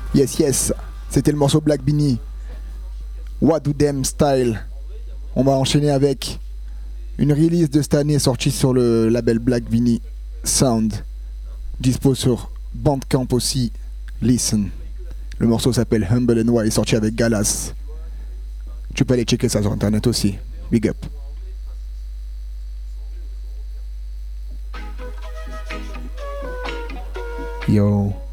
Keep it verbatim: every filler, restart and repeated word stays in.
Yes, yes, c'était le morceau Black Beanie. What Do Them Style. On va enchaîner avec une release de cette année sortie sur le label Black Beanie Sound. Dispo sur Bandcamp aussi. Listen. Le morceau s'appelle Humble and Wise, sorti avec Galas. Tu peux aller checker ça sur internet aussi. Big up. Yo.